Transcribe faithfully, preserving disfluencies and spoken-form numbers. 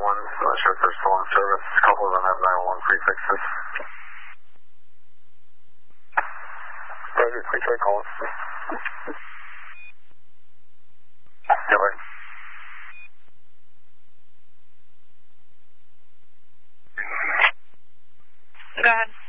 one. I'm not sure if they're still in service. A couple of them have nine one one prefixes. Roger, please try calling. Yeah, right. Go ahead.